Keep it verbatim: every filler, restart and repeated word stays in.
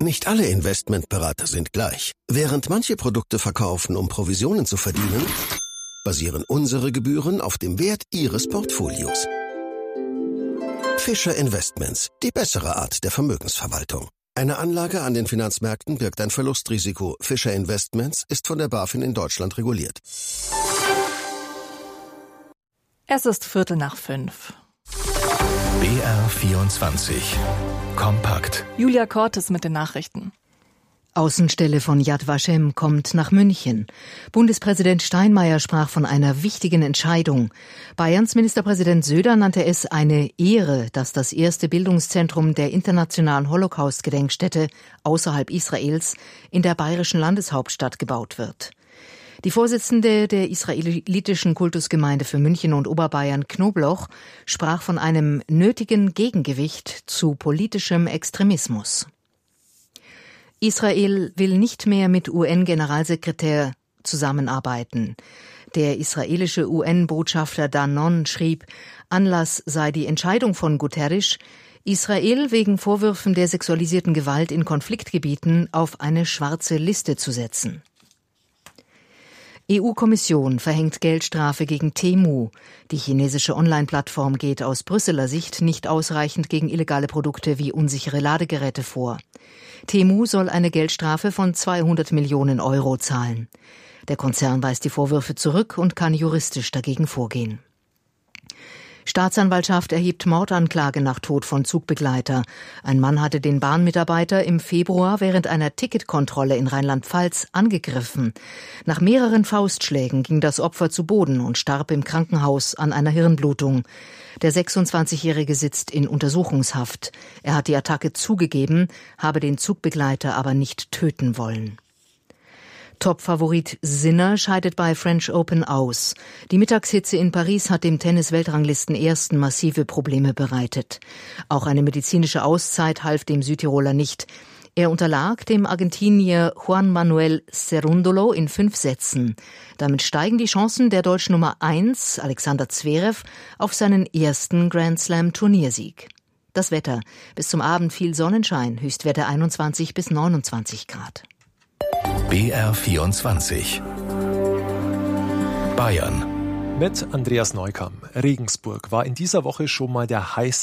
Nicht alle Investmentberater sind gleich. Während manche Produkte verkaufen, um Provisionen zu verdienen, basieren unsere Gebühren auf dem Wert Ihres Portfolios. Fischer Investments, die bessere Art der Vermögensverwaltung. Eine Anlage an den Finanzmärkten birgt ein Verlustrisiko. Fischer Investments ist von der BaFin in Deutschland reguliert. Es ist Viertel nach fünf. B R vierundzwanzig. Kompakt. Julia Cortes mit den Nachrichten. Außenstelle von Yad Vashem kommt nach München. Bundespräsident Steinmeier sprach von einer wichtigen Entscheidung. Bayerns Ministerpräsident Söder nannte es eine Ehre, dass das erste Bildungszentrum der internationalen Holocaust-Gedenkstätte außerhalb Israels in der bayerischen Landeshauptstadt gebaut wird. Die Vorsitzende der israelitischen Kultusgemeinde für München und Oberbayern, Knobloch, sprach von einem nötigen Gegengewicht zu politischem Extremismus. Israel will nicht mehr mit U N-Generalsekretär zusammenarbeiten. Der israelische U N-Botschafter Danon schrieb, Anlass sei die Entscheidung von Guterres, Israel wegen Vorwürfen der sexualisierten Gewalt in Konfliktgebieten auf eine schwarze Liste zu setzen. E U-Kommission verhängt Geldstrafe gegen Temu. Die chinesische Online-Plattform geht aus Brüsseler Sicht nicht ausreichend gegen illegale Produkte wie unsichere Ladegeräte vor. Temu soll eine Geldstrafe von zweihundert Millionen Euro zahlen. Der Konzern weist die Vorwürfe zurück und kann juristisch dagegen vorgehen. Staatsanwaltschaft erhebt Mordanklage nach Tod von Zugbegleiter. Ein Mann hatte den Bahnmitarbeiter im Februar während einer Ticketkontrolle in Rheinland-Pfalz angegriffen. Nach mehreren Faustschlägen ging das Opfer zu Boden und starb im Krankenhaus an einer Hirnblutung. Der sechsundzwanzigjährige sitzt in Untersuchungshaft. Er hat die Attacke zugegeben, habe den Zugbegleiter aber nicht töten wollen. Top-Favorit Sinner scheidet bei French Open aus. Die Mittagshitze in Paris hat dem Tennis-Weltranglisten massive Probleme bereitet. Auch eine medizinische Auszeit half dem Südtiroler nicht. Er unterlag dem Argentinier Juan Manuel Cerúndolo in fünf Sätzen. Damit steigen die Chancen der deutschen Nummer eins, Alexander Zverev, auf seinen ersten Grand-Slam-Turniersieg. Das Wetter. Bis zum Abend viel Sonnenschein, Höchstwerte einundzwanzig bis neunundzwanzig Grad. B R vierundzwanzig. Bayern. Mit Andreas Neukamm. Regensburg war in dieser Woche schon mal der heißeste